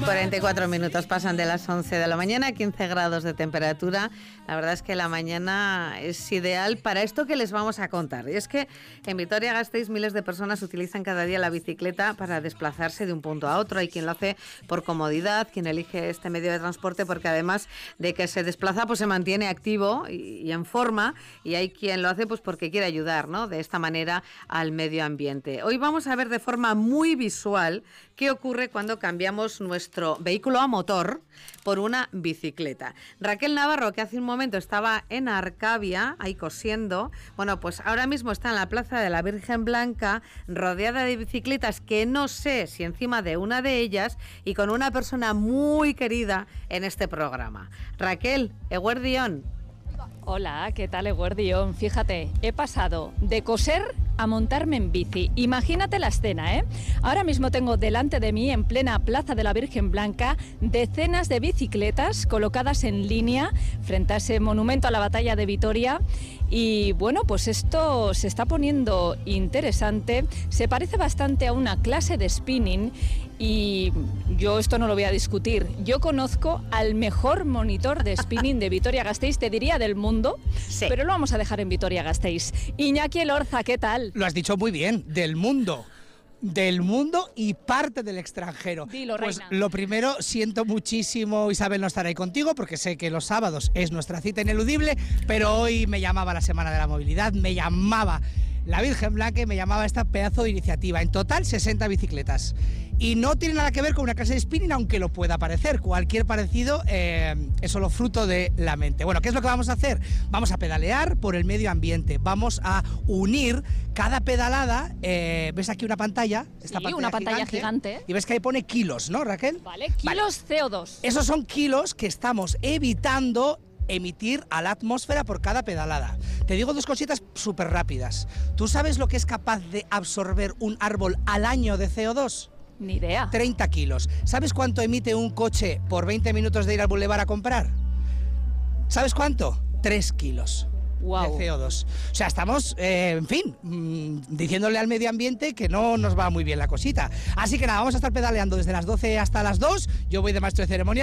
44 minutos pasan de las 11 de la mañana, 15 grados de temperatura. La verdad es que la mañana es ideal para esto que les vamos a contar. Y es que en Vitoria-Gasteiz miles de personas utilizan cada día la bicicleta para desplazarse de un punto a otro. Hay quien lo hace por comodidad, quien elige este medio de transporte porque además de que se desplaza, pues se mantiene activo y en forma. Y hay quien lo hace pues porque quiere ayudar, ¿no?, de esta manera al medio ambiente. Hoy vamos a ver de forma muy visual qué ocurre cuando cambiamos nuestro vehículo a motor por una bicicleta. Raquel Navarro, que hace un momento estaba en Arcavia, ahí cosiendo, bueno, pues ahora mismo está en la Plaza de la Virgen Blanca, rodeada de bicicletas, que no sé si encima de una de ellas, y con una persona muy querida en este programa. Raquel, eguerdión. Hola, ¿qué tal, eguerdión? Fíjate, he pasado de coser a montarme en bici. Imagínate la escena, ¿eh? Ahora mismo tengo delante de mí, en plena Plaza de la Virgen Blanca, decenas de bicicletas colocadas en línea frente a ese monumento a la batalla de Vitoria. Y bueno, pues esto se está poniendo interesante. Se parece bastante a una clase de spinning y yo esto no lo voy a discutir. Yo conozco al mejor monitor de spinning de Vitoria-Gasteiz, te diría del mundo, sí, pero lo vamos a dejar en Vitoria-Gasteiz. Iñaki Elorza, ¿qué tal? Lo has dicho muy bien, del mundo y parte del extranjero. Dilo, pues reina. Lo primero, siento muchísimo, Isabel, no estar ahí contigo, porque sé que los sábados es nuestra cita ineludible, pero hoy me llamaba la Semana de la Movilidad, me llamaba la Virgen Blanca y me llamaba esta pedazo de iniciativa. En total, 60 bicicletas. Y no tiene nada que ver con una clase de spinning, aunque lo pueda parecer. Cualquier parecido es solo fruto de la mente. Bueno, ¿qué es lo que vamos a hacer? Vamos a pedalear por el medio ambiente. Vamos a unir cada pedalada. ¿Ves aquí una pantalla? Esta sí, una pantalla gigante. Y ves que ahí pone kilos, ¿no, Raquel? Vale, kilos vale. CO2. Esos son kilos que estamos evitando emitir a la atmósfera por cada pedalada. Te digo dos cositas súper rápidas. ¿Tú sabes lo que es capaz de absorber un árbol al año de CO2? Ni idea. 30 kilos. ¿Sabes cuánto emite un coche por 20 minutos de ir al bulevar a comprar? ¿Sabes cuánto? 3 kilos. Wow. De CO2. O sea, estamos, en fin, diciéndole al medio ambiente que no nos va muy bien la cosita. Así que nada, vamos a estar pedaleando desde las 12 hasta las 2. Yo voy de maestro de ceremonia.